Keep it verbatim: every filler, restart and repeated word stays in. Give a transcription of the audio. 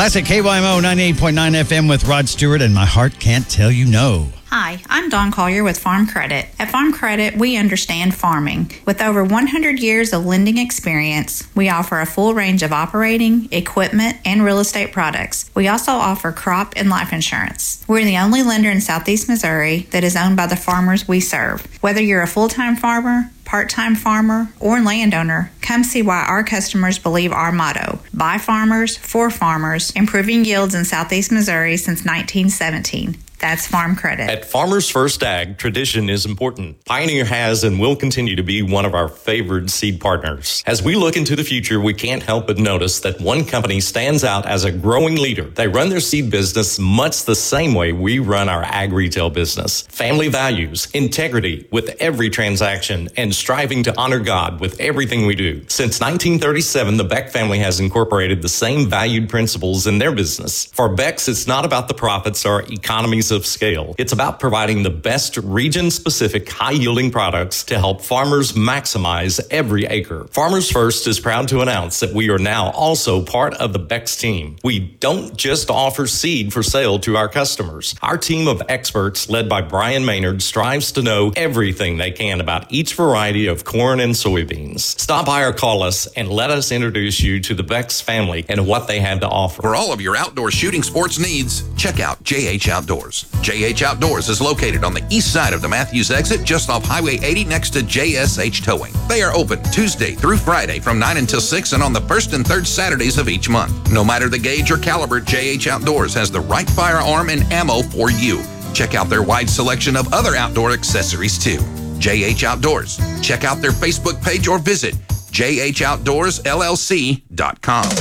Classic K Y M O ninety-eight point nine F M with Rod Stewart and My Heart Can't Tell You No. Hi, I'm Dawn Collier with Farm Credit. At Farm Credit, we understand farming. With over one hundred years of lending experience, we offer a full range of operating, equipment, and real estate products. We also offer crop and life insurance. We're the only lender in Southeast Missouri that is owned by the farmers we serve. Whether you're a full-time farmer, part-time farmer, or landowner, come see why our customers believe our motto, by farmers, for farmers, improving yields in Southeast Missouri since nineteen seventeen. That's Farm Credit. At Farmers First Ag, tradition is important. Pioneer has and will continue to be one of our favored seed partners. As we look into the future, we can't help but notice that one company stands out as a growing leader. They run their seed business much the same way we run our ag retail business. Family values, integrity with every transaction, and striving to honor God with everything we do. Since nineteen thirty-seven, the Beck family has incorporated the same valued principles in their business. For Beck's, it's not about the profits or economies of scale. It's about providing the best region-specific, high-yielding products to help farmers maximize every acre. Farmers First is proud to announce that we are now also part of the Beck's team. We don't just offer seed for sale to our customers. Our team of experts, led by Brian Maynard, strives to know everything they can about each variety of corn and soybeans. Stop by or call us and let us introduce you to the Beck's family and what they have to offer. For all of your outdoor shooting sports needs, check out J H Outdoors. J H Outdoors is located on the east side of the Matthews exit, just off Highway eighty next to J S H Towing. They are open Tuesday through Friday from nine until six and on the first and third Saturdays of each month. No matter the gauge or caliber, J H Outdoors has the right firearm and ammo for you. Check out their wide selection of other outdoor accessories too. J H Outdoors. Check out their Facebook page or visit j h outdoors l l c dot com.